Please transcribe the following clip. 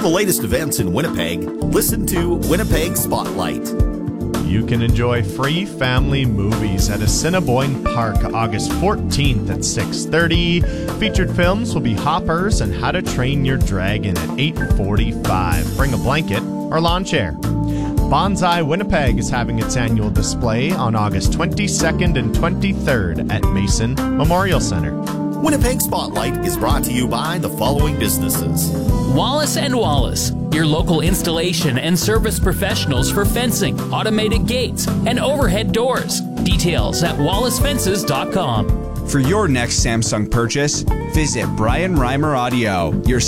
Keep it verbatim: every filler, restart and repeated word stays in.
the latest events in Winnipeg, listen to Winnipeg Spotlight. You can enjoy free family movies at Assiniboine Park August fourteenth at six thirty. Featured films will be Hoppers and How to Train Your Dragon at eight forty-five. Bring a blanket or lawn chair. Bonsai Winnipeg is having its annual display on August twenty-second and twenty-third at Mason Memorial Center. Winnipeg Spotlight is brought to you by the following businesses. Wallace and Wallace, your local installation and service professionals for fencing, automated gates, and overhead doors. Details at wallace fences dot com. For your next Samsung purchase, visit Brian Reimer Audio, your